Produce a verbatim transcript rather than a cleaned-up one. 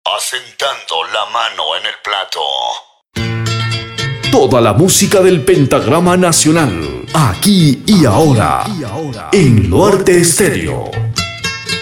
Asentando la mano en el plato. Toda la música del pentagrama nacional, aquí y ahora, en Norte Estéreo.